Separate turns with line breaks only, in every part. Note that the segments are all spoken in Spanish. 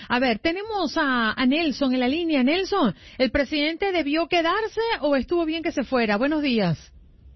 A ver, tenemos a Nelson en la línea. Nelson, ¿el presidente debió quedarse o estuvo bien que se fuera? Buenos días.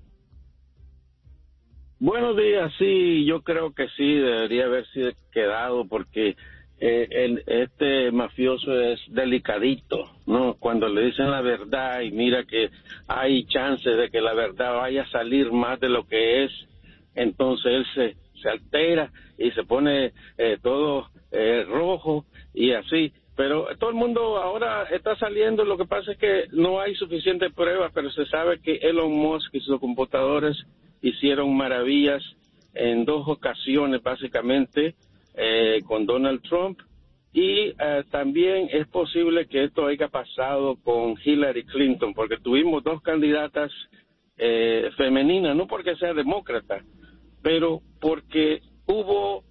Buenos días, sí, yo creo que sí, debería haberse quedado porque este mafioso es delicadito, ¿no? Cuando le dicen la verdad y mira que hay chances de que la verdad vaya a salir más de lo que es, entonces él se altera y se pone todo rojo y así. Pero todo el mundo ahora está saliendo, lo que pasa es que no hay suficientes pruebas, pero se sabe que Elon Musk y sus computadores hicieron maravillas en 2 ocasiones, básicamente, con Donald Trump, y también es posible que esto haya pasado con Hillary Clinton, porque tuvimos 2 candidatas femeninas, no porque sea demócrata, pero porque hubo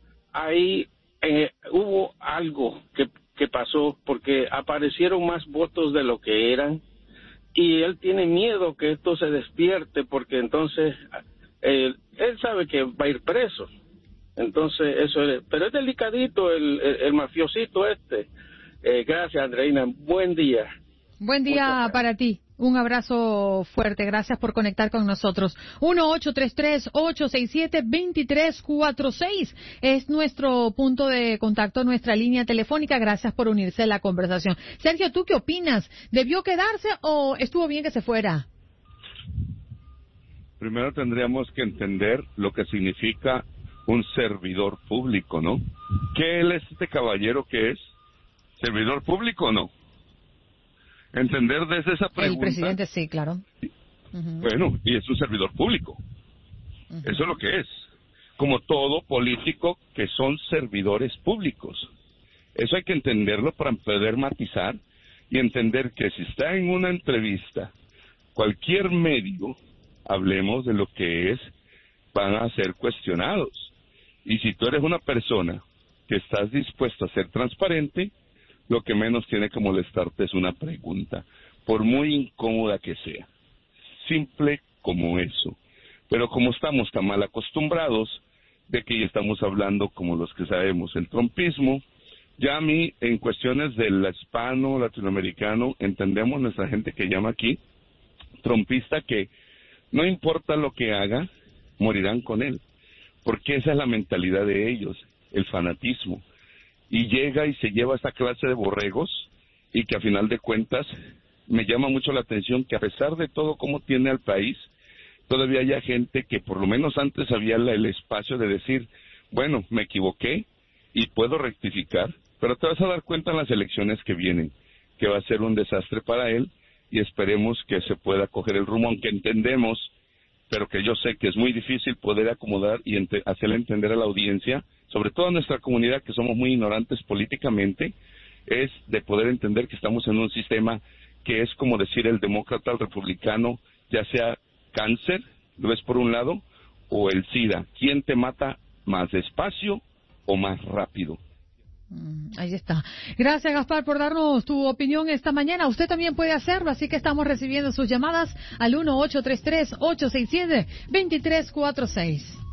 algo que pasó, porque aparecieron más votos de lo que eran, y él tiene miedo que esto se despierte, porque entonces él sabe que va a ir preso. Entonces eso es, pero es delicadito el mafiosito este. Gracias, Andreina, buen día.
Buen día para ti. Un abrazo fuerte. Gracias por conectar con nosotros. 1-833-867-2346 es nuestro punto de contacto, nuestra línea telefónica. Gracias por unirse a la conversación. Sergio, ¿tú qué opinas? ¿Debió quedarse o estuvo bien que se fuera?
Primero tendríamos que entender lo que significa un servidor público, ¿no? ¿Qué él es este caballero que es? ¿Servidor público o no? Entender desde esa pregunta.
El presidente sí, claro.
Bueno, y es un servidor público. Eso es lo que es. Como todo político que son servidores públicos. Eso hay que entenderlo para poder matizar y entender que si está en una entrevista, cualquier medio, hablemos de lo que es, van a ser cuestionados. Y si tú eres una persona que estás dispuesto a ser transparente, lo que menos tiene que molestarte es una pregunta, por muy incómoda que sea. Simple como eso. Pero como estamos tan mal acostumbrados de que ya estamos hablando como los que sabemos el trumpismo, ya a mí en cuestiones del hispano, latinoamericano, entendemos nuestra gente que llama aquí, trumpista, que no importa lo que haga, morirán con él. Porque esa es la mentalidad de ellos, el fanatismo. Y llega y se lleva esta clase de borregos y que a final de cuentas me llama mucho la atención que a pesar de todo cómo tiene al país, todavía haya gente que por lo menos antes había el espacio de decir, bueno, me equivoqué y puedo rectificar, pero te vas a dar cuenta en las elecciones que vienen, que va a ser un desastre para él y esperemos que se pueda coger el rumbo, aunque entendemos, pero que yo sé que es muy difícil poder acomodar y hacerle entender a la audiencia, sobre todo a nuestra comunidad que somos muy ignorantes políticamente, es de poder entender que estamos en un sistema que es como decir el demócrata al republicano, ya sea cáncer, lo ves por un lado, o el SIDA. ¿Quién te mata más despacio o más rápido?
Ahí está. Gracias, Gaspar, por darnos tu opinión esta mañana. Usted también puede hacerlo, así que estamos recibiendo sus llamadas al 1-833-867-2346.